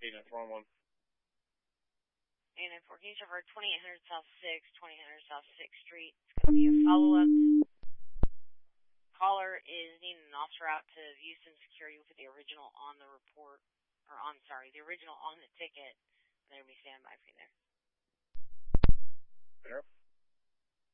891. 894, can you serve 2800 South 6, 2800 South 6th Street? It's going to be a follow-up. Caller is needing an officer out to Houston Security with the original on the report, the original on the ticket. They're going to be standing by for you there. There.